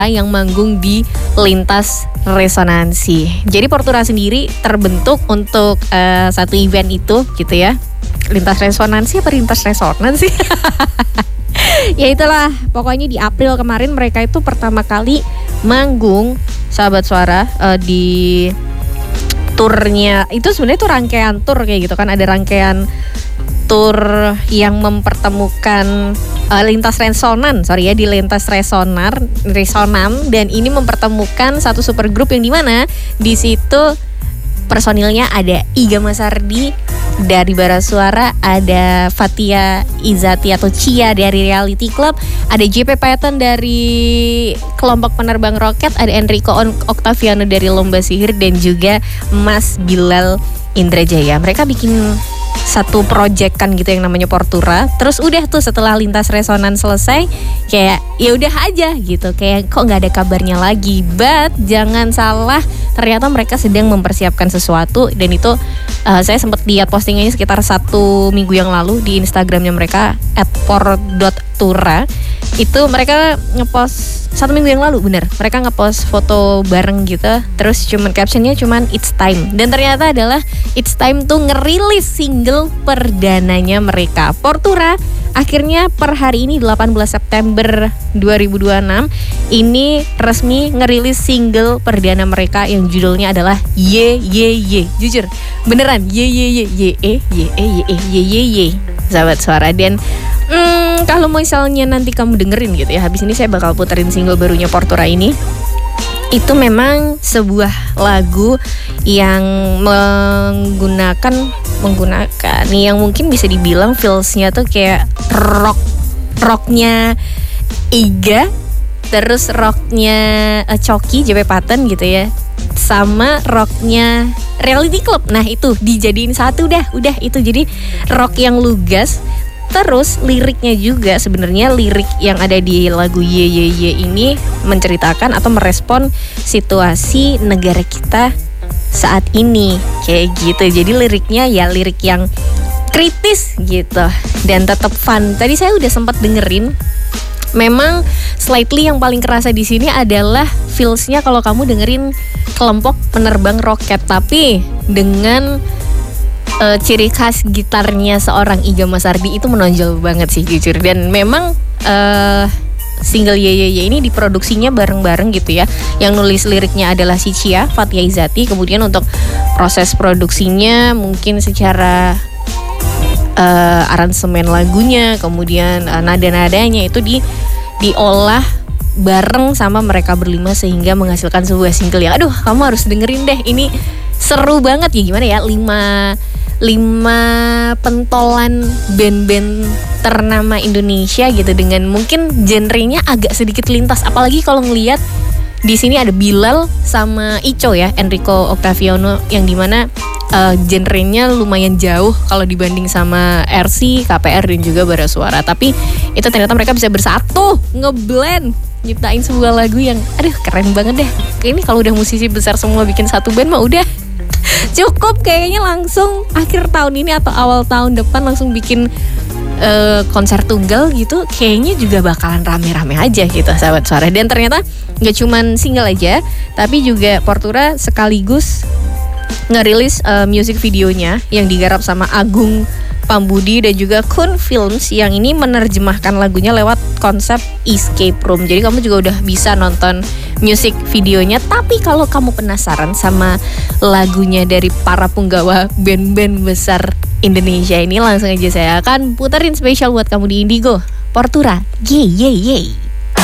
yang manggung di Lintas Resonansi. Jadi Portura sendiri terbentuk untuk satu event itu gitu ya. Lintas Resonansi apa Lintas Resonansi? Ya itulah, pokoknya di April kemarin mereka itu pertama kali manggung, sahabat suara, di turnya. Itu sebenarnya itu rangkaian tur kayak gitu kan, ada rangkaian tur yang mempertemukan lintas resonan, di lintas resonan, dan ini mempertemukan satu super grup yang dimana di situ personilnya ada Iga Masardi dari Bara Suara, ada Fatia Izati atau Cia dari Reality Club, ada JP Python dari kelompok penerbang roket, ada Enrico Octaviano dari Lomba Sihir, dan juga Mas Bilal Indrajaya. Mereka bikin satu project kan gitu yang namanya Portura. Terus udah tuh setelah Lintas Resonan selesai, kayak ya udah aja gitu, kayak kok nggak ada kabarnya lagi. But jangan salah, ternyata mereka sedang mempersiapkan sesuatu, dan itu saya sempat lihat postingannya sekitar 1 minggu yang lalu di Instagramnya mereka @por.tura. Itu mereka ngepost 1 minggu yang lalu, bener. Mereka ngepost foto bareng gitu. Terus captionnya cuman it's time. Dan ternyata adalah it's time tuh ngerilis single perdananya mereka. Portura akhirnya per hari ini 18 September 2026 ini resmi ngerilis single perdana mereka yang judulnya adalah Ye Ye Ye. Jujur beneran Ye Ye Ye Ye Ye Ye Ye Ye Ye Ye, sahabat suara. Dan kalau misalnya nanti kamu dengerin gitu ya, habis ini saya bakal puterin single barunya Portura ini. Itu memang sebuah lagu yang menggunakan yang mungkin bisa dibilang feelsnya tuh kayak rocknya Iga, terus rocknya Coki, JP Python gitu ya, sama rocknya Reality Club. Nah itu dijadiin satu udah itu jadi rock yang lugas. Terus liriknya juga sebenarnya lirik yang ada di lagu Ye Ye Ye ini menceritakan atau merespon situasi negara kita saat ini kayak gitu. Jadi liriknya ya lirik yang kritis gitu dan tetap fun. Tadi saya udah sempat dengerin. Memang slightly yang paling kerasa di sini adalah feelsnya kalau kamu dengerin kelompok penerbang roket, tapi dengan ciri khas gitarnya seorang Iga Masardi itu menonjol banget sih jujur. Dan memang single Ye Ye Ye ini diproduksinya bareng-bareng gitu ya. Yang nulis liriknya adalah si Cia, Fatia Izati. Kemudian untuk proses produksinya mungkin secara aransemen lagunya, kemudian nada-nadanya itu diolah bareng sama mereka berlima sehingga menghasilkan sebuah single yang aduh kamu harus dengerin deh, ini seru banget ya. Gimana ya, 5 pentolan band-band ternama Indonesia gitu dengan mungkin genrenya agak sedikit lintas, apalagi kalau ngelihat di sini ada Bilal sama Ico ya, Enrico Octaviano, yang dimana genrenya lumayan jauh kalau dibanding sama RC, KPR dan juga Bara Suara. Tapi itu ternyata mereka bisa bersatu, ngeblend, nyiptain sebuah lagu yang aduh keren banget deh. Ini kalau udah musisi besar semua bikin satu band mah udah cukup kayaknya, langsung akhir tahun ini atau awal tahun depan langsung bikin konser tunggal gitu, kayaknya juga bakalan rame-rame aja gitu, sahabat suara. Dan ternyata gak cuman single aja, tapi juga Portura sekaligus ngerilis music videonya yang digarap sama Agung Pambudi dan juga Kun Films, yang ini menerjemahkan lagunya lewat konsep escape room. Jadi kamu juga udah bisa nonton music videonya. Tapi kalau kamu penasaran sama lagunya dari para punggawa band-band besar Indonesia ini, langsung aja saya akan puterin spesial buat kamu di Indigo, Portura Ye Ye Ye.